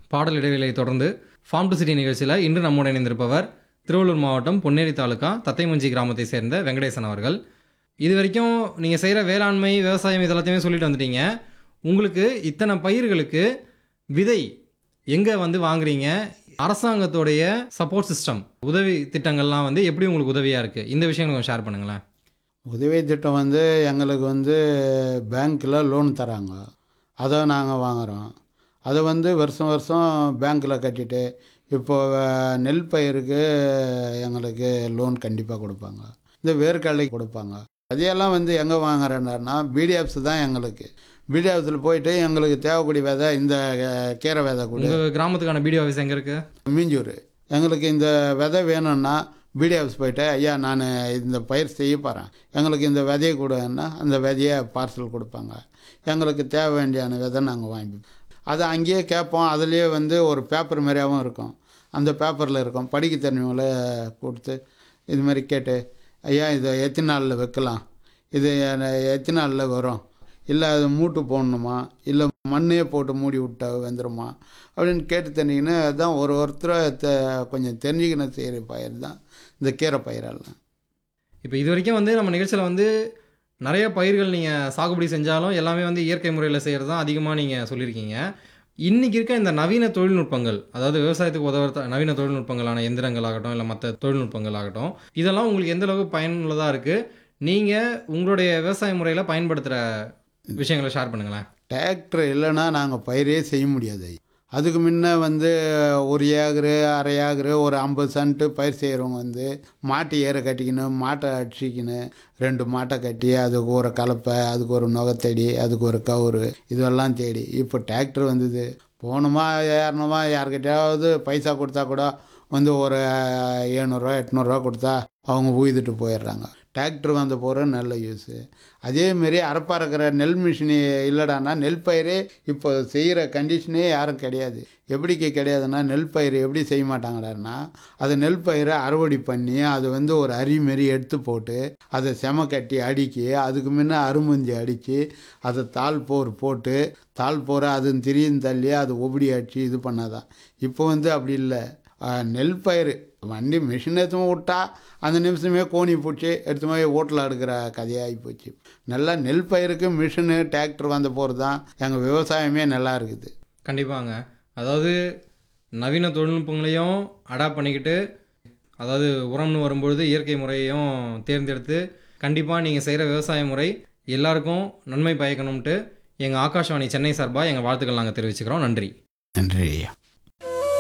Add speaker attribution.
Speaker 1: பாடல் இடைவேளையை தொடர்ந்து form to city நிகழ்ச்சியில் இன்று நம்முடன் இணைந்திருப்பவர் திருவள்ளூர் மாவட்டம் பொன்னேரி தாலுகா தத்தைமஞ்சி கிராமத்தை சேர்ந்த வெங்கடேசன் அவர்கள். இது வரைக்கும் நீங்கள் செய்கிற வேளாண்மை விவசாயம் இதெல்லாத்தையுமே சொல்லிட்டு வந்துட்டீங்க. உங்களுக்கு இத்தனை பயிர்களுக்கு விதை எங்கே வந்து வாங்குறீங்க? அரசாங்கத்தோடைய சப்போர்ட் சிஸ்டம் உதவி திட்டங்கள்லாம் வந்து எப்படி உங்களுக்கு உதவியாக இருக்குது? இந்த விஷயம் கொஞ்சம் ஷேர் பண்ணுங்களேன்.
Speaker 2: உதவி திட்டம் வந்து எங்களுக்கு வந்து பேங்க்கில் லோன் தராங்க, அதை நாங்கள் வாங்குகிறோம். அதை வந்து வருஷம் வருஷம் பேங்க்கில் கட்டிட்டு இப்போ நெல் பயிருக்கு எங்களுக்கு லோன் கண்டிப்பாக கொடுப்பாங்க. இந்த வேர்க்கடலைக்கு கொடுப்பாங்க. அதையெல்லாம் வந்து எங்கே வாங்குறேன்னா பிடிஎஃப்ஸ் தான் எங்களுக்கு. பிடிஎஃப்ஸில் போயிட்டு எங்களுக்கு தேவைக்கூடிய விதை இந்த கீரை விதை கூட.
Speaker 1: உங்கள் கிராமத்துக்கான பிடிஓ ஆஃபீஸ் எங்கே இருக்குது?
Speaker 2: மீஞ்சூர். எங்களுக்கு இந்த விதை வேணும்னா பிடிஎஃப்ஸ் போயிட்டு ஐயா நான் இந்த பயிர் செய்ய போகிறேன், எங்களுக்கு இந்த விதையை கொடுன்னா அந்த விதையை பார்சல் கொடுப்பாங்க. எங்களுக்கு தேவை வேண்டியான விதை நாங்கள் வாங்கிப்போம். அதை அங்கேயே கேட்போம். அதுலேயே வந்து ஒரு பேப்பர் மாதிரியாகவும் இருக்கும். அந்த பேப்பரில் இருக்கும். படிக்க தெரிஞ்சவங்கள கொடுத்து இது மாதிரி கேட்டு ஐயா இதை எத்தனை நாளில் வைக்கலாம், இது எத்தனை நாளில் வரும், இல்லை அது மூட்டு போடணுமா, இல்லை மண்ணே போட்டு மூடி விட்டா வந்துடுமா அப்படின்னு கேட்டு தெரிஞ்சிங்கன்னா அதுதான் ஒருத்தரை கொஞ்சம் தெரிஞ்சுக்கணும் செய்கிற பயிர் தான் இந்த கீரை பயிரெல்லாம்.
Speaker 1: இப்போ இது வரைக்கும் வந்து நம்ம நிகழ்ச்சியில் வந்து நிறைய பயிர்கள் நீங்கள் சாகுபடி செஞ்சாலும் எல்லாமே வந்து இயற்கை முறையில் செய்கிறது தான் அதிகமாக நீங்கள் சொல்லியிருக்கீங்க. இன்றைக்கி இருக்க இந்த நவீன தொழில்நுட்பங்கள், அதாவது விவசாயத்துக்கு உதவுற நவீன தொழில்நுட்பங்களான எந்திரங்கள் ஆகட்டும் இல்லை மற்ற தொழில்நுட்பங்கள் ஆகட்டும், இதெல்லாம் உங்களுக்கு எந்த அளவுக்கு பயனுள்ளதாக இருக்குது? நீங்கள் உங்களுடைய விவசாய முறையில் பயன்படுத்துகிற விஷயங்களை ஷேர் பண்ணுங்களேன்.
Speaker 2: டிராக்டர் இல்லைன்னா நாங்கள் பயிரே செய்ய முடியாது. அதுக்கு முன்ன வந்து ஒரு ஏக்கரு அரை ஏக்கரு ஒரு 50 சென்ட்டு பயிர் செய்கிறவங்க வந்து மாட்டு ஏற கட்டிக்கணும், மாட்டை அடிச்சிக்கணும், 2 மாட்டை கட்டி அதுக்கு ஒரு கலப்பை, அதுக்கு ஒரு நுகத்தடி, அதுக்கு ஒரு கவுரு, இதெல்லாம் தேடி. இப்போ டிராக்டர் வந்தது, போகணுமா ஏறணுமா யார்கிட்டையாவது பைசா கொடுத்தா கூட வந்து ஒரு 700 800 கொடுத்தா அவங்க உய்துட்டு போயிடுறாங்க. டிராக்டர் வந்த போகிற நல்ல யூஸு. அதேமாரி அறப்பாறக்கிற நெல் மிஷினு இல்லைடான்னா நெல் பயிரே இப்போ செய்கிற கண்டிஷனே யாரும் கிடையாது. எப்படிக்கு கிடையாதுன்னா நெல் பயிர் எப்படி செய்ய மாட்டாங்கடான்னா அதை நெல் பயிரை அறுவடை பண்ணி அதை வந்து ஒரு அரிமாரி எடுத்து போட்டு அதை செம கட்டி அடுக்கி அதுக்கு முன்னே அருமஞ்சி அடித்து அதை தாள் போர் போட்டு தாள் போரை அது திரியும் தள்ளி அதை ஒபடி அடித்து இது பண்ணாதான். இப்போ வந்து அப்படி இல்லை. நெல் பயிர் வண்டி மிஷின் எடுத்து விட்டா அந்த நிமிஷமே கோணி பிடிச்சி எடுத்து போய் ஓட்டில் எடுக்கிற கதையாகி போச்சு. நல்லா நெல் பயிருக்கு மிஷினு டிராக்டர் வந்த போகிறது தான் எங்கள் விவசாயமே நல்லா இருக்குது.
Speaker 1: கண்டிப்பாங்க. அதாவது நவீன தொழில்நுட்பங்களையும் அடாப்ட் பண்ணிக்கிட்டு, அதாவது உரம்னு வரும்பொழுது இயற்கை முறையையும் தேர்ந்தெடுத்து கண்டிப்பாக நீங்கள் செய்கிற விவசாய முறை எல்லாருக்கும் நன்மை பயக்கணும்ட்டு எங்கள் ஆகாஷவாணி சென்னை சார்பாக எங்கள் வாழ்த்துக்கள் நாங்கள் தெரிவிச்சுக்கிறோம். நன்றி.
Speaker 2: நன்றி ஐயா.